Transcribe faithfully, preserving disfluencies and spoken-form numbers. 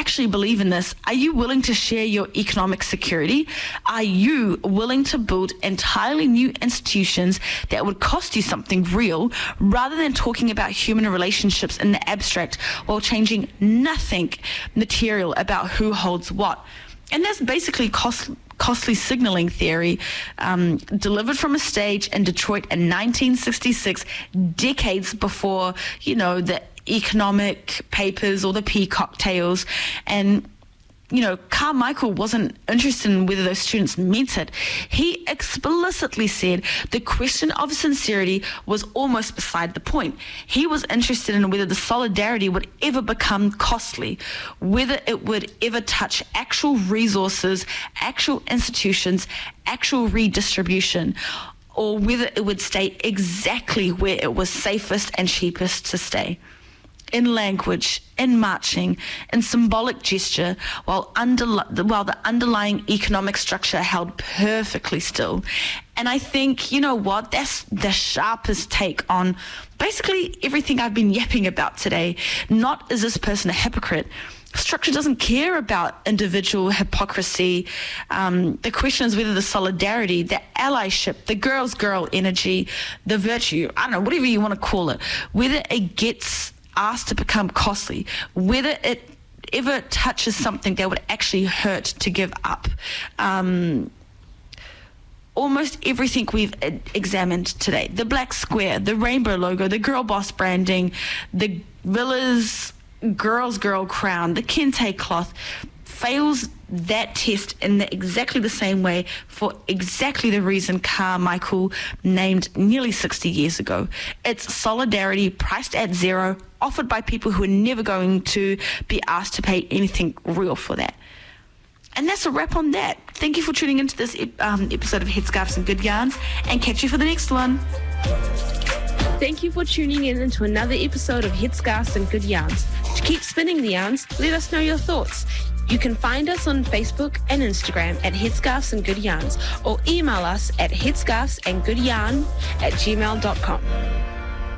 actually believe in this, are you willing to share your economic security? Are you willing to build entirely new institutions that would cost you something real, rather than talking about human relationships in the abstract while changing nothing material about who holds what? And that's basically cost, costly signaling theory, um, delivered from a stage in Detroit in nineteen sixty-six, decades before, you know, the economic papers or the Peacock Tales. And you know, Carmichael wasn't interested in whether those students meant it. He explicitly said the question of sincerity was almost beside the point. He was interested in whether the solidarity would ever become costly, whether it would ever touch actual resources, actual institutions, actual redistribution, or whether it would stay exactly where it was safest and cheapest to stay. In language, in marching, in symbolic gesture, while, under, while the underlying economic structure held perfectly still. And I think, you know what, that's the sharpest take on basically everything I've been yapping about today. Not is this person a hypocrite? Structure doesn't care about individual hypocrisy. Um, the question is whether the solidarity, the allyship, the girl's girl energy, the virtue, I don't know, whatever you want to call it, whether it gets asked to become costly, whether it ever touches something that would actually hurt to give up. Um, almost everything we've examined today, the black square, the rainbow logo, the girl boss branding, the Villa's girl's girl crown, the kente cloth, fails that test in the, exactly the same way for exactly the reason Carmichael named nearly sixty years ago. It's solidarity priced at zero, offered by people who are never going to be asked to pay anything real for that. And that's a wrap on that. Thank you for tuning into this um, episode of Headscarves and Good Yarns, and catch you for the next one. Thank you for tuning in into another episode of Headscarves and Good Yarns. To keep spinning the yarns, let us know your thoughts. You can find us on Facebook and Instagram at Headscarves and Good Yarns, or email us at headscarvesandgoodyarn at gmail dot com.